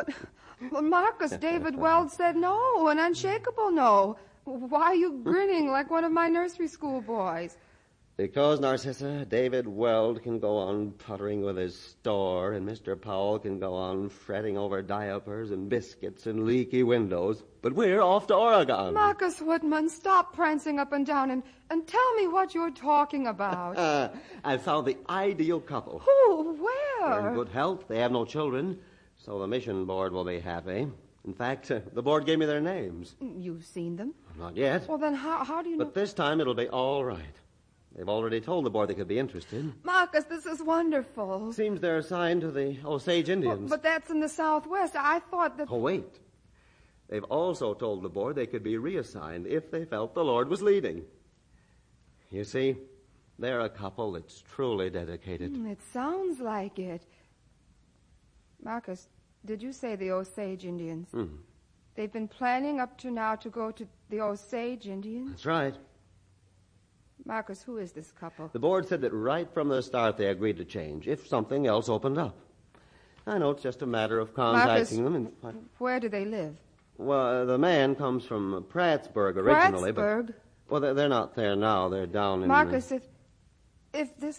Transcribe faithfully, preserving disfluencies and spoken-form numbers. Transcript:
But, but Marcus, David Weld said no, an unshakable no. Why are you grinning like one of my nursery school boys? Because, Narcissa, David Weld can go on puttering with his store, and Mister Powell can go on fretting over diapers and biscuits and leaky windows. But we're off to Oregon. Marcus Whitman, stop prancing up and down and, and tell me what you're talking about. Uh, I found the ideal couple. Who? Where? They're in good health. They have no children, so the mission board will be happy. In fact, uh, the board gave me their names. You've seen them? Not yet. Well, then how, how do you know? But this time it'll be all right. They've already told the board they could be interested. Marcus, this is wonderful. Seems they're assigned to the Osage Indians. Well, but that's in the Southwest. I thought that... Oh, wait. They've also told the board they could be reassigned if they felt the Lord was leading. You see, they're a couple that's truly dedicated. Mm, it sounds like it. Marcus, did you say the Osage Indians? Mm. They've been planning up to now to go to the Osage Indians? That's right. Marcus, who is this couple? The board said that right from the start they agreed to change if something else opened up. I know it's just a matter of contacting Marcus, them. And... where do they live? Well, uh, the man comes from Prattsburg originally. Prattsburg? But, well, they're, they're not there now. They're down in... Marcus, if, if this